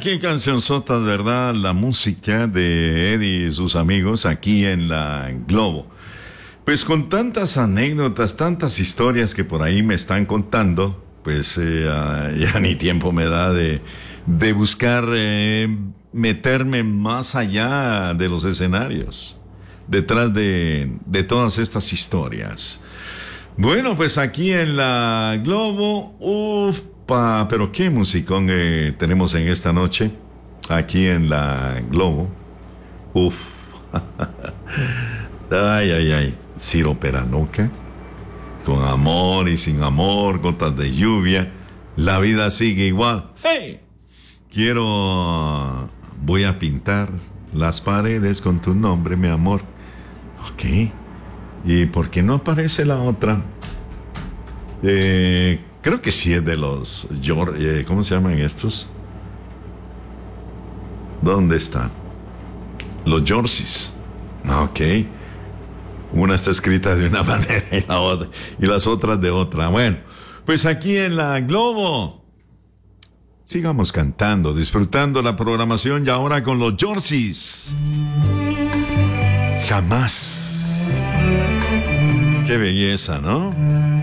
qué cancionzotas, ¿verdad? La música de Eddie y sus amigos aquí en la Globo. Pues con tantas anécdotas, tantas historias que por ahí me están contando, pues ya ni tiempo me da de buscar meterme más allá de los escenarios, detrás de todas estas historias. Bueno, pues aquí en la Globo, pero qué musicón tenemos en esta noche, aquí en la Globo. Uf, ay, Ciro Peranoca, con amor y sin amor, gotas de lluvia, la vida sigue igual. ¡Hey! Voy a pintar las paredes con tu nombre, mi amor. Ok. ¿Y por qué no aparece la otra? Creo que sí es de los ¿cómo se llaman estos? ¿Dónde está? Los Yorsis. Ok. Una está escrita de una manera y las otras de otra. Bueno, pues aquí en la Globo sigamos cantando, disfrutando la programación y ahora con los Yorsis. Jamás. Qué belleza, ¿no?